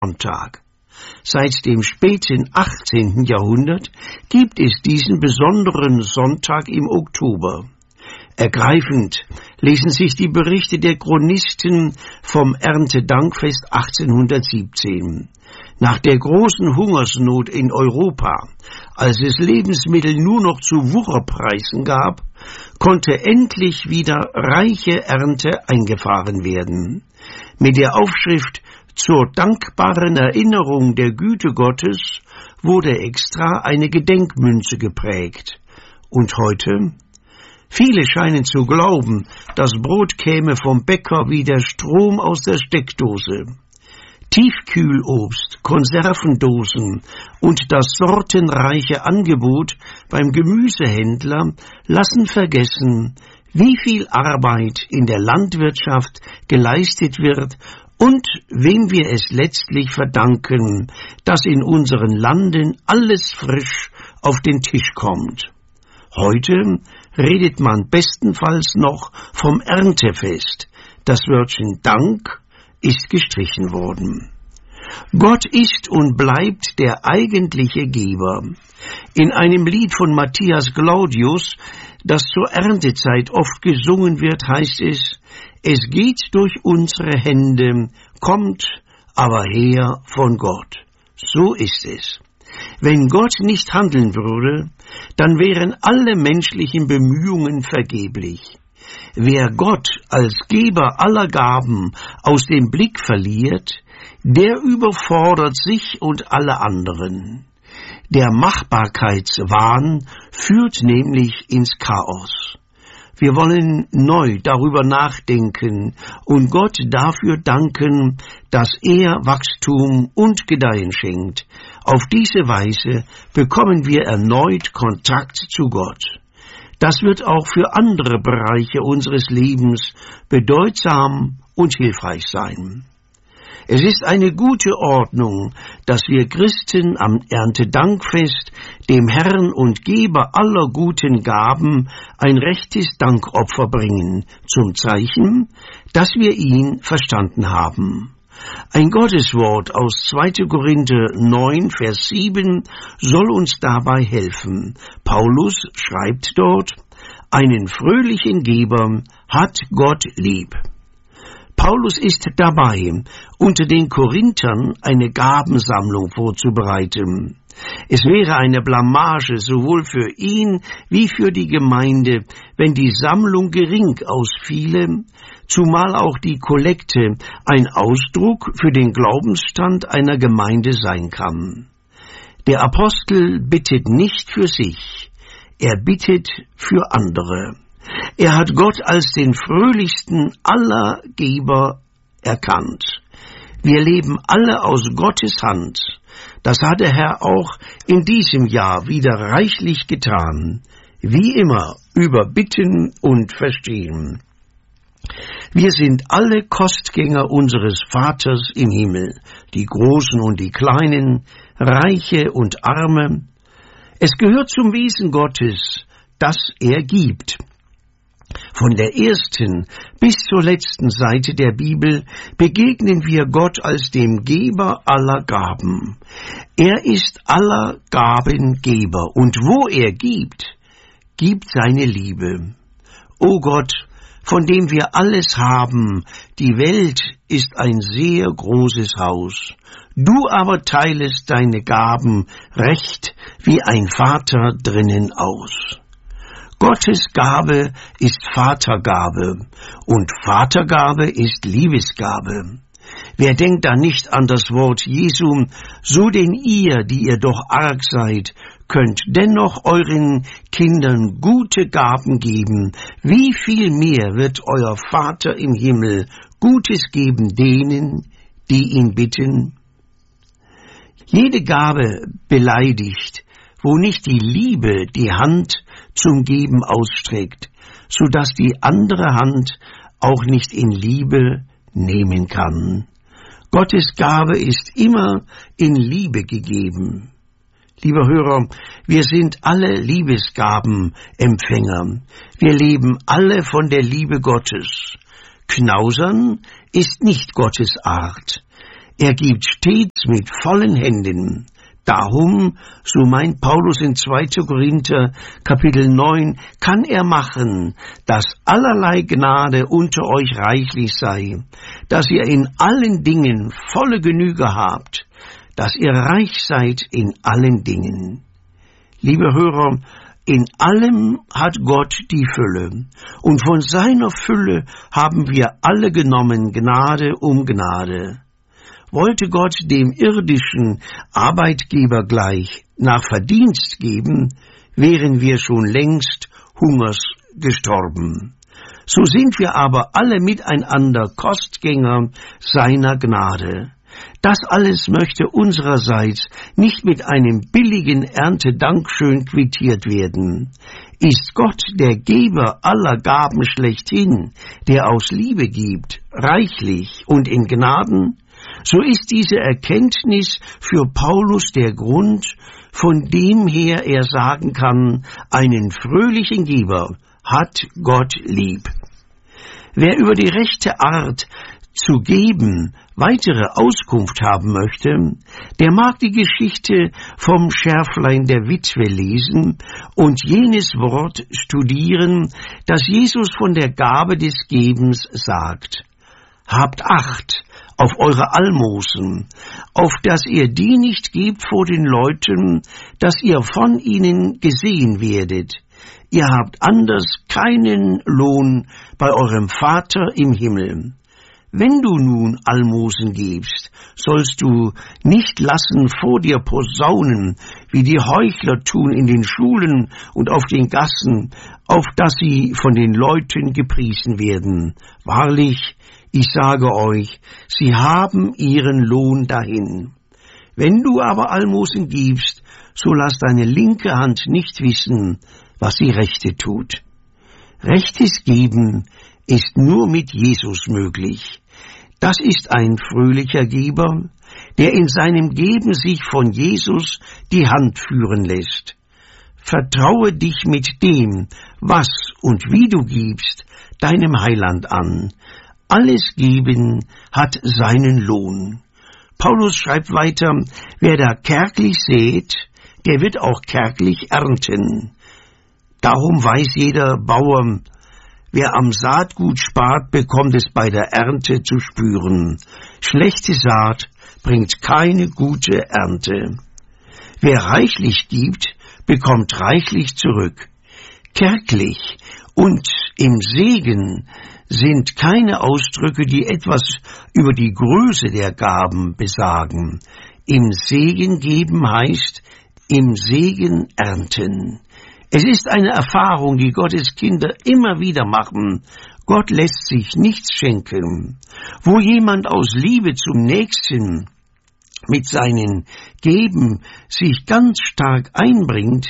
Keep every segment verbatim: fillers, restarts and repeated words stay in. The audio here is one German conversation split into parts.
Sonntag. Seit dem späten achtzehnten Jahrhundert gibt es diesen besonderen Sonntag im Oktober. Ergreifend lesen sich die Berichte der Chronisten vom Erntedankfest achtzehnhundertsiebzehn. Nach der großen Hungersnot in Europa, als es Lebensmittel nur noch zu Wucherpreisen gab, konnte endlich wieder reiche Ernte eingefahren werden. Mit der Aufschrift »Zur dankbaren Erinnerung der Güte Gottes« wurde extra eine Gedenkmünze geprägt. Und heute? Viele scheinen zu glauben, das Brot käme vom Bäcker wie der Strom aus der Steckdose. Tiefkühlobst, Konservendosen und das sortenreiche Angebot beim Gemüsehändler lassen vergessen, wie viel Arbeit in der Landwirtschaft geleistet wird und wem wir es letztlich verdanken, dass in unseren Landen alles frisch auf den Tisch kommt. Heute redet man bestenfalls noch vom Erntefest. Das Wörtchen Dank ist gestrichen worden. Gott ist und bleibt der eigentliche Geber. In einem Lied von Matthias Claudius, das zur Erntezeit oft gesungen wird, heißt es: Es geht durch unsere Hände, kommt aber her von Gott. So ist es. Wenn Gott nicht handeln würde, dann wären alle menschlichen Bemühungen vergeblich. Wer Gott als Geber aller Gaben aus dem Blick verliert, der überfordert sich und alle anderen. Der Machbarkeitswahn führt nämlich ins Chaos. Wir wollen neu darüber nachdenken und Gott dafür danken, dass er Wachstum und Gedeihen schenkt. Auf diese Weise bekommen wir erneut Kontakt zu Gott. Das wird auch für andere Bereiche unseres Lebens bedeutsam und hilfreich sein. Es ist eine gute Ordnung, dass wir Christen am Erntedankfest dem Herrn und Geber aller guten Gaben ein rechtes Dankopfer bringen, zum Zeichen, dass wir ihn verstanden haben. Ein Gotteswort aus zweiter Korinther neun, Vers sieben soll uns dabei helfen. Paulus schreibt dort: Einen fröhlichen Geber hat Gott lieb. Paulus ist dabei, unter den Korinthern eine Gabensammlung vorzubereiten. Es wäre eine Blamage sowohl für ihn wie für die Gemeinde, wenn die Sammlung gering ausfiele, zumal auch die Kollekte ein Ausdruck für den Glaubensstand einer Gemeinde sein kann. Der Apostel bittet nicht für sich, er bittet für andere. Er hat Gott als den fröhlichsten aller Geber erkannt. Wir leben alle aus Gottes Hand. Das hat der Herr auch in diesem Jahr wieder reichlich getan. Wie immer über Bitten und Verstehen. Wir sind alle Kostgänger unseres Vaters im Himmel, die Großen und die Kleinen, Reiche und Arme. Es gehört zum Wesen Gottes, dass er gibt. Von der ersten bis zur letzten Seite der Bibel begegnen wir Gott als dem Geber aller Gaben. Er ist aller Gabengeber und wo er gibt, gibt seine Liebe. O Gott, von dem wir alles haben, die Welt ist ein sehr großes Haus. Du aber teilest deine Gaben recht wie ein Vater drinnen aus. Gottes Gabe ist Vatergabe und Vatergabe ist Liebesgabe. Wer denkt da nicht an das Wort Jesu, so denn ihr, die ihr doch arg seid, könnt dennoch euren Kindern gute Gaben geben, wie viel mehr wird euer Vater im Himmel Gutes geben denen, die ihn bitten? Jede Gabe beleidigt, wo nicht die Liebe die Hand zum Geben ausstreckt, so dass die andere Hand auch nicht in Liebe nehmen kann. Gottes Gabe ist immer in Liebe gegeben. Lieber Hörer, wir sind alle Liebesgabenempfänger. Wir leben alle von der Liebe Gottes. Knausern ist nicht Gottes Art. Er gibt stets mit vollen Händen. Darum, so meint Paulus in zweiter Korinther Kapitel neun, kann er machen, dass allerlei Gnade unter euch reichlich sei, dass ihr in allen Dingen volle Genüge habt, dass ihr reich seid in allen Dingen. Liebe Hörer, in allem hat Gott die Fülle, und von seiner Fülle haben wir alle genommen, Gnade um Gnade. Wollte Gott dem irdischen Arbeitgeber gleich nach Verdienst geben, wären wir schon längst hungers gestorben. So sind wir aber alle miteinander Kostgänger seiner Gnade. Das alles möchte unsererseits nicht mit einem billigen Erntedankschön quittiert werden. Ist Gott der Geber aller Gaben schlechthin, der aus Liebe gibt, reichlich und in Gnaden, so ist diese Erkenntnis für Paulus der Grund, von dem her er sagen kann, einen fröhlichen Geber hat Gott lieb. Wer über die rechte Art zu geben weitere Auskunft haben möchte, der mag die Geschichte vom Schärflein der Witwe lesen und jenes Wort studieren, das Jesus von der Gabe des Gebens sagt. Habt Acht auf eure Almosen, auf dass ihr die nicht gebt vor den Leuten, dass ihr von ihnen gesehen werdet. Ihr habt anders keinen Lohn bei eurem Vater im Himmel. Wenn du nun Almosen gibst, sollst du nicht lassen vor dir posaunen, wie die Heuchler tun in den Schulen und auf den Gassen, auf dass sie von den Leuten gepriesen werden. Wahrlich, ich sage euch, sie haben ihren Lohn dahin. Wenn du aber Almosen gibst, so lass deine linke Hand nicht wissen, was die rechte tut. Rechtes Geben ist nur mit Jesus möglich. Das ist ein fröhlicher Geber, der in seinem Geben sich von Jesus die Hand führen lässt. Vertraue dich mit dem, was und wie du gibst, deinem Heiland an. Alles Geben hat seinen Lohn. Paulus schreibt weiter, wer da kärglich sät, der wird auch kärglich ernten. Darum weiß jeder Bauer, wer am Saatgut spart, bekommt es bei der Ernte zu spüren. Schlechte Saat bringt keine gute Ernte. Wer reichlich gibt, bekommt reichlich zurück. Kärglich und im Segen sind keine Ausdrücke, die etwas über die Größe der Gaben besagen. Im Segen geben heißt im Segen ernten. Es ist eine Erfahrung, die Gottes Kinder immer wieder machen. Gott lässt sich nichts schenken. Wo jemand aus Liebe zum Nächsten mit seinen Geben sich ganz stark einbringt,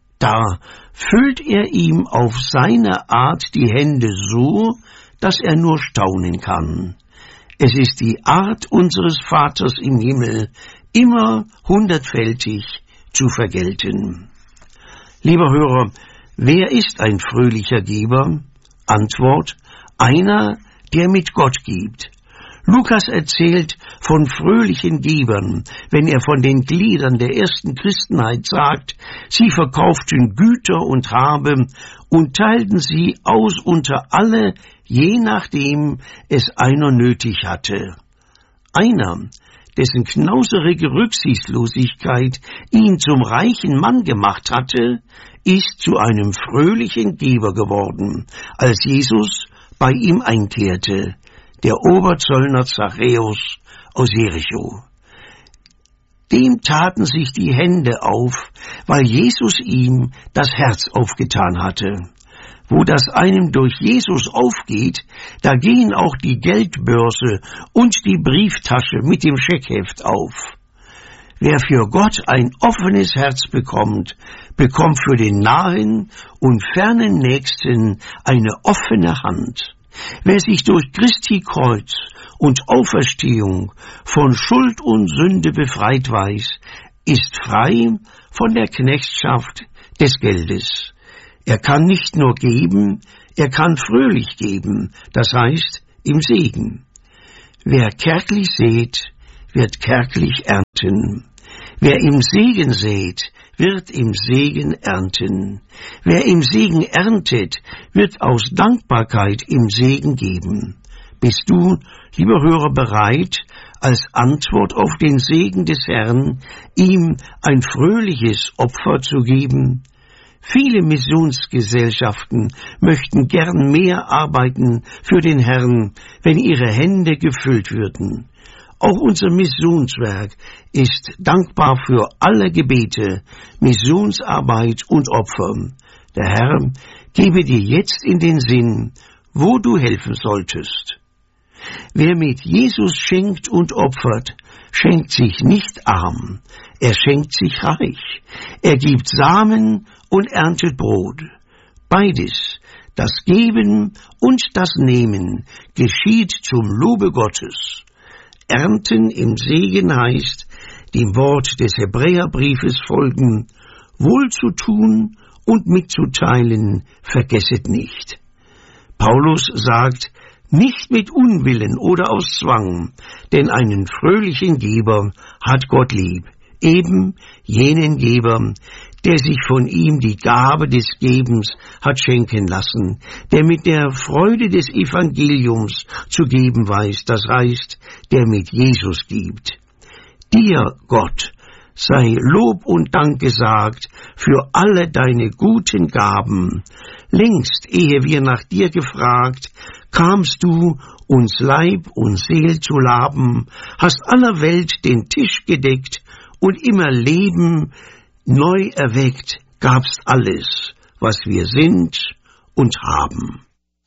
da füllt er ihm auf seine Art die Hände so, dass er nur staunen kann. Es ist die Art unseres Vaters im Himmel, immer hundertfältig zu vergelten. Lieber Hörer, wer ist ein fröhlicher Geber? Antwort, einer, der mit Gott gibt. Lukas erzählt von fröhlichen Gebern, wenn er von den Gliedern der ersten Christenheit sagt, sie verkauften Güter und Habe und teilten sie aus unter alle, je nachdem es einer nötig hatte. Einer, dessen knauserige Rücksichtslosigkeit ihn zum reichen Mann gemacht hatte, ist zu einem fröhlichen Geber geworden, als Jesus bei ihm einkehrte, der Oberzöllner Zachäus aus Jericho. Dem taten sich die Hände auf, weil Jesus ihm das Herz aufgetan hatte. Wo das einem durch Jesus aufgeht, da gehen auch die Geldbörse und die Brieftasche mit dem Scheckheft auf. Wer für Gott ein offenes Herz bekommt, bekommt für den nahen und fernen Nächsten eine offene Hand. Wer sich durch Christi Kreuz und Auferstehung von Schuld und Sünde befreit weiß, ist frei von der Knechtschaft des Geldes. Er kann nicht nur geben, er kann fröhlich geben, das heißt im Segen. Wer kärglich sät, wird kärglich ernten. Wer im Segen sät, wird im Segen ernten. Wer im Segen erntet, wird aus Dankbarkeit im Segen geben. Bist du, lieber Hörer, bereit, als Antwort auf den Segen des Herrn, ihm ein fröhliches Opfer zu geben? Viele Missionsgesellschaften möchten gern mehr arbeiten für den Herrn, wenn ihre Hände gefüllt würden. Auch unser Missionswerk ist dankbar für alle Gebete, Missionsarbeit und Opfer. Der Herr gebe dir jetzt in den Sinn, wo du helfen solltest. Wer mit Jesus schenkt und opfert, schenkt sich nicht arm, er schenkt sich reich. Er gibt Samen und erntet Brot. Beides, das Geben und das Nehmen, geschieht zum Lobe Gottes. Ernten im Segen heißt, dem Wort des Hebräerbriefes folgen, wohlzutun und mitzuteilen, vergesset nicht. Paulus sagt, nicht mit Unwillen oder aus Zwang, denn einen fröhlichen Geber hat Gott lieb, eben jenen Geber, der sich von ihm die Gabe des Gebens hat schenken lassen, der mit der Freude des Evangeliums zu geben weiß, das heißt, der mit Jesus gibt. Dir, Gott, sei Lob und Dank gesagt für alle deine guten Gaben. Längst, ehe wir nach dir gefragt, kamst du, uns Leib und Seel zu laben, hast aller Welt den Tisch gedeckt und immer Leben neu erweckt, gabst alles, was wir sind und haben.